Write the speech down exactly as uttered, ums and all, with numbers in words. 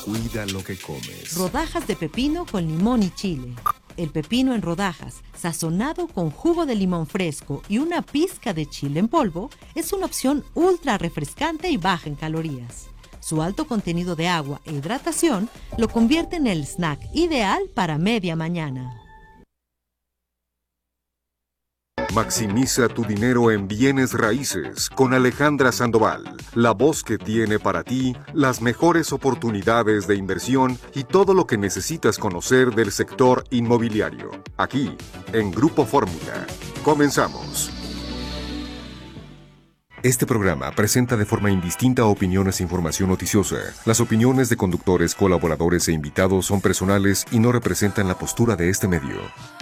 Cuida lo que comes. Rodajas de pepino con limón y chile. El pepino en rodajas, sazonado con jugo de limón fresco y una pizca de chile en polvo, es una opción ultra refrescante y baja en calorías. Su alto contenido de agua e hidratación lo convierte en el snack ideal para media mañana. Maximiza tu dinero en bienes raíces con Alejandra Sandoval, la voz que tiene para ti las mejores oportunidades de inversión y todo lo que necesitas conocer del sector inmobiliario. Aquí, en Grupo Fórmula. Comenzamos. Este programa presenta de forma indistinta opiniones e información noticiosa. Las opiniones de conductores, colaboradores e invitados son personales y no representan la postura de este medio.